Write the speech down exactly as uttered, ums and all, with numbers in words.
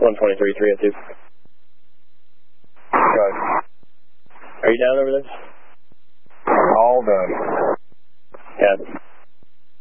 one twenty-three, three oh two. Good. Are you down over there? All done. Yeah.